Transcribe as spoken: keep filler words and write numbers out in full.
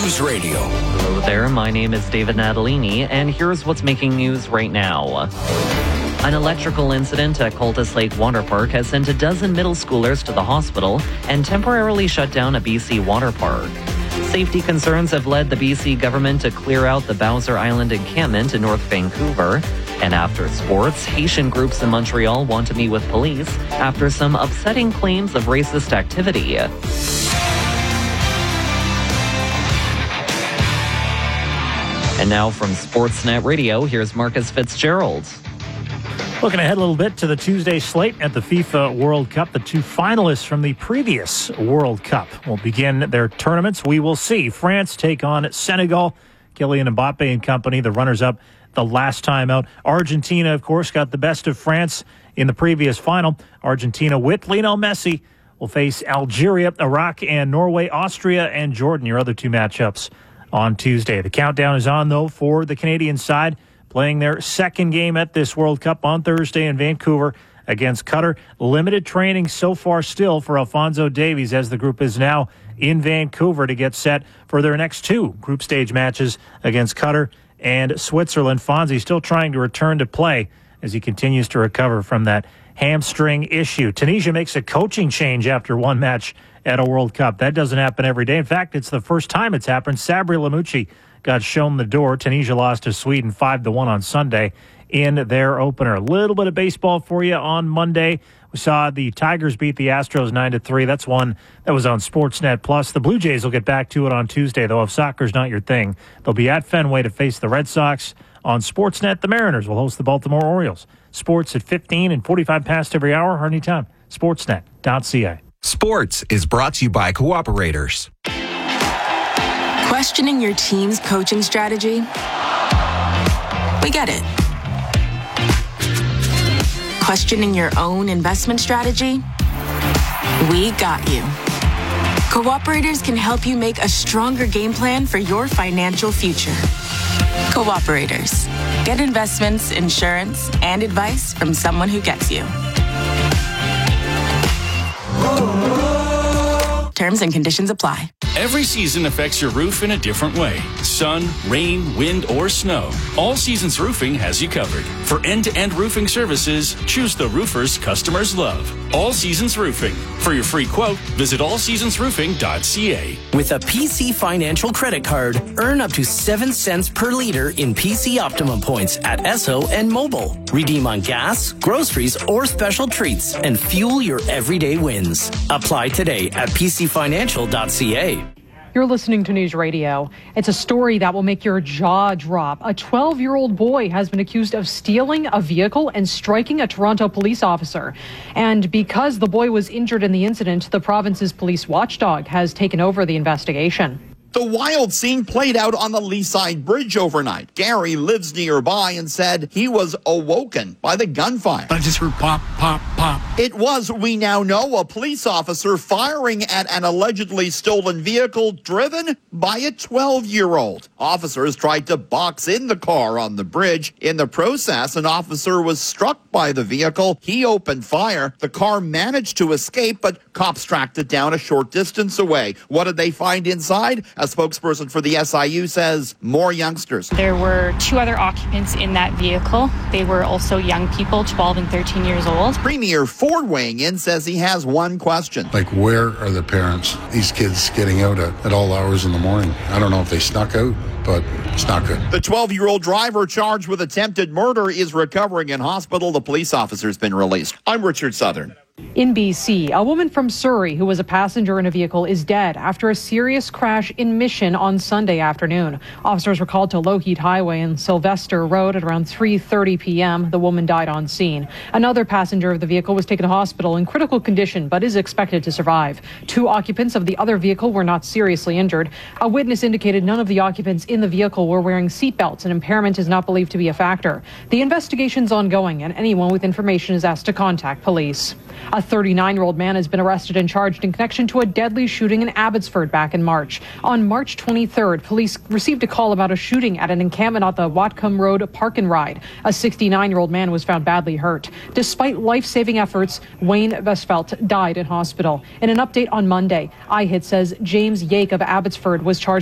News Radio. Hello there, my name is David Natalini, and here's what's making news right now. An electrical incident at Cultus Lake Water Park has sent a dozen middle schoolers to the hospital and temporarily shut down a B C water park. Safety concerns have led the B C government to clear out the Bowser Island encampment in North Vancouver. And after sports, Haitian groups in Montreal want to meet with police after some upsetting claims of racist activity. And now from Sportsnet Radio, here's Marcus Fitzgerald. Looking ahead a little bit to the Tuesday slate at the FIFA World Cup. The two finalists from the previous World Cup will begin their tournaments. We will see France take on Senegal. Kylian Mbappe and company, the runners-up the last time out. Argentina, of course, got the best of France in the previous final. Argentina with Lionel Messi will face Algeria, Iraq, and Norway, Austria, and Jordan, your other two matchups on Tuesday. The countdown is on, though, for the Canadian side, playing their second game at this World Cup on Thursday in Vancouver against Qatar. Limited training so far still for Alphonso Davies as the group is now in Vancouver to get set for their next two group stage matches against Qatar and Switzerland. Fonzie still trying to return to play as he continues to recover from that hamstring issue. Tunisia makes a coaching change after one match at a World Cup. That doesn't happen every day. In fact, it's the first time it's happened. Sabri Lamouchi got shown the door. Tunisia lost to Sweden five to one on Sunday in their opener. A little bit of baseball for you on Monday. We saw the Tigers beat the Astros nine to three. That's one that was on Sportsnet Plus. The Blue Jays will get back to it on Tuesday, though, if soccer's not your thing. They'll be at Fenway to face the Red Sox. On Sportsnet, the Mariners will host the Baltimore Orioles. Sports at fifteen and forty-five past every hour, anytime. Sportsnet dot c a. Sports is brought to you by Cooperators. Questioning your team's coaching strategy? We get it. Questioning your own investment strategy? We got you. Cooperators can help you make a stronger game plan for your financial future. Cooperators. Get investments, insurance, and advice from someone who gets you. Terms and conditions apply. Every season affects your roof in a different way. Sun, rain, wind, or snow. All Seasons Roofing has you covered. For end-to-end roofing services, choose the roofers customers love. All Seasons Roofing. For your free quote, visit all seasons roofing dot c a. With a P C Financial credit card, earn up to seven cents per liter in P C Optimum points at Esso and Mobile. Redeem on gas, groceries, or special treats and fuel your everyday wins. Apply today at p c financial dot c a. You're listening to News Radio. It's a story that will make your jaw drop. A twelve-year-old boy has been accused of stealing a vehicle and striking a Toronto police officer. And because the boy was injured in the incident, the province's police watchdog has taken over the investigation. The wild scene played out on the Leaside Bridge overnight. Gary lives nearby and said he was awoken by the gunfire. I just heard pop, pop, pop. It was, we now know, a police officer firing at an allegedly stolen vehicle driven by a twelve-year-old. Officers tried to box in the car on the bridge. In the process, an officer was struck by the vehicle. He opened fire. The car managed to escape, but cops tracked it down a short distance away. What did they find inside? A spokesperson for the S I U says more youngsters. There were two other occupants in that vehicle. They were also young people, twelve and thirteen years old. Premier Ford weighing in says he has one question. Like, where are the parents? These kids getting out at, at all hours in the morning. I don't know if they snuck out, but it's not good. The twelve-year-old driver charged with attempted murder is recovering in hospital. The police officer's been released. I'm Richard Southern. In B C, a woman from Surrey who was a passenger in a vehicle is dead after a serious crash in Mission on Sunday afternoon. Officers were called to Lougheed Highway and Sylvester Road at around three thirty p.m. The woman died on scene. Another passenger of the vehicle was taken to hospital in critical condition but is expected to survive. Two occupants of the other vehicle were not seriously injured. A witness indicated none of the occupants in the vehicle were wearing seatbelts, and impairment is not believed to be a factor. The investigation's ongoing, and anyone with information is asked to contact police. A thirty-nine-year-old man has been arrested and charged in connection to a deadly shooting in Abbotsford back in March. On March twenty-third, police received a call about a shooting at an encampment at the Watcombe Road Park and Ride. A sixty-nine-year-old man was found badly hurt. Despite life-saving efforts, Wayne Vesfelt died in hospital. In an update on Monday, I H I T says James Yake of Abbotsford was charged